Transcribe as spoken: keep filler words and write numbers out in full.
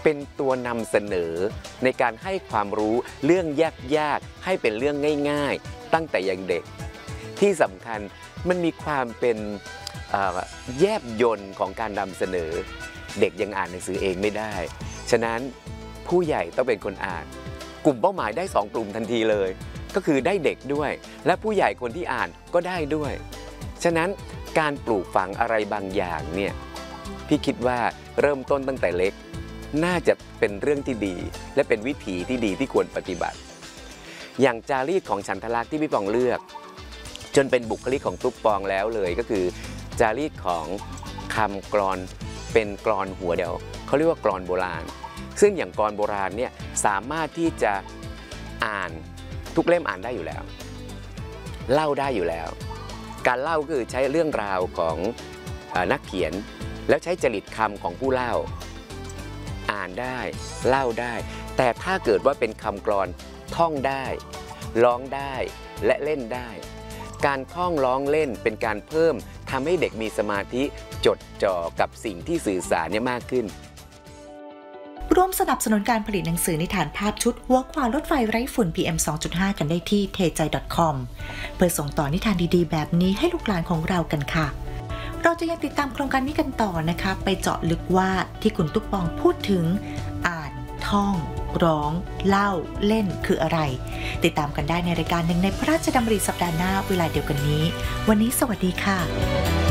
เป็นตัวนำเสนอในการให้ความรู้เรื่องยากๆให้เป็นเรื่องง่ายๆตั้งแต่ยังเด็กที่สำคัญมันมีความเป็นแยบยลของการนำเสนอเด็กยังอ่านหนังสือเองไม่ได้ฉะนั้นผู้ใหญ่ต้องเป็นคนอ่านกลุ่มเป้าหมายได้สองกลุ่มทันทีเลยก็คือได้เด็กด้วยและผู้ใหญ่คนที่อ่านก็ได้ด้วยฉะนั้นการปลูกฝังอะไรบางอย่างเนี่ยพี่คิดว่าเริ่มต้นตั้งแต่เล็กน่าจะเป็นเรื่องที่ดีและเป็นวิถีที่ดีที่ควรปฏิบัติอย่างจารีตของฉันทลักษณ์ที่พี่ปองเลือกจนเป็นบุคลิกของตุ๊กปองแล้วเลยก็คือจารีตของคำกลอนเป็นกลอนหัวเดียวเขาเรียกว่ากลอนโบราณซึ่งอย่างกลอนโบราณเนี่ยสามารถที่จะอ่านทุกเล่มอ่านได้อยู่แล้วเล่าได้อยู่แล้วการเล่าก็คือใช้เรื่องราวของนักเขียนแล้วใช้จริตคำของผู้เล่าอ่านได้เล่าได้แต่ถ้าเกิดว่าเป็นคำกลอนท่องได้ร้องได้และเล่นได้การท่องร้องเล่นเป็นการเพิ่มทำให้เด็กมีสมาธิจดจ่อกับสิ่งที่สื่อสารเนี่ยมากขึ้นร่วมสนับสนุนการผลิตหนังสือนิทานภาพชุดหัวควายรถไฟไร้ฝุ่น พี เอ็ม สองจุดห้า กันได้ที่ เทใจ ดอท คอม เพื่อส่งต่อนิทานดีๆแบบนี้ให้ลูกหลานของเรากันค่ะเราจะยังติดตามโครงการนี้กันต่อนะคะไปเจาะลึกว่าที่คุณตุ๊กปองพูดถึงอ่านท่องร้องเล่าเล่นคืออะไรติดตามกันได้ในรายการหนึ่งในพระราชดำริสัปดาห์หน้าเวลาเดียวกันนี้วันนี้สวัสดีค่ะ